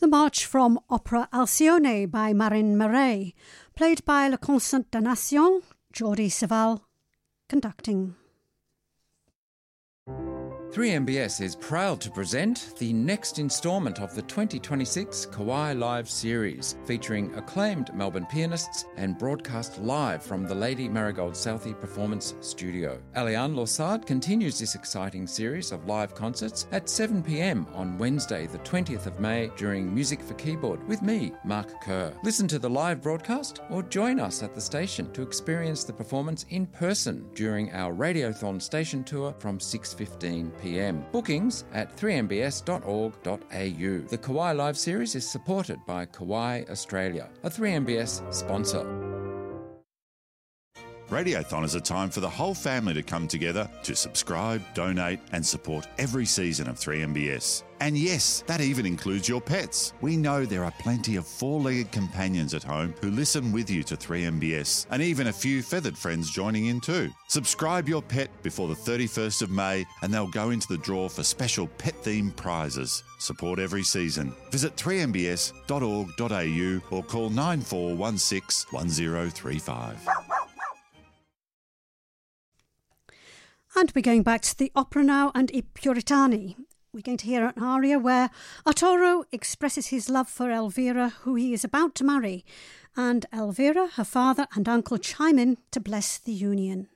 The march from Opera Alcione by Marin Marais, played by Le Concert des Nations, Jordi Savall conducting. 3MBS is proud to present the next instalment of the 2026 Kauai Live series, featuring acclaimed Melbourne pianists and broadcast live from the Lady Marigold Southey Performance Studio. Aliane Lorsard continues this exciting series of live concerts at 7 p.m. on Wednesday, the 20th of May, during Music for Keyboard with me, Mark Kerr. Listen to the live broadcast or join us at the station to experience the performance in person during our Radiothon station tour from 6:15 p.m. Bookings at 3mbs.org.au. The Kauai Live series is supported by Kauai Australia, a 3MBS sponsor. Radiothon is a time for the whole family to come together to subscribe, donate and support every season of 3MBS. And yes, that even includes your pets. We know there are plenty of four-legged companions at home who listen with you to 3MBS, and even a few feathered friends joining in too. Subscribe your pet before the 31st of May and they'll go into the draw for special pet-themed prizes. Support every season. Visit 3mbs.org.au or call 9416 1035. And we're going back to the opera now and I Puritani. We're going to hear an aria where Arturo expresses his love for Elvira, who he is about to marry, and Elvira, her father and uncle chime in to bless the union.